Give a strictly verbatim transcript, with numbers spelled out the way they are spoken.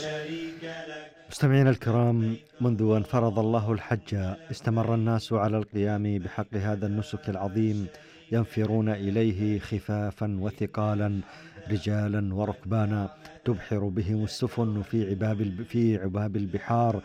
مستمعينا الكرام، منذ أن فرض الله الحج استمر الناس على القيام بحق هذا النسك العظيم، ينفرون إليه خفافا وثقالا، رجالا وركبانا، تبحر بهم السفن في عباب الب- في عباب البحار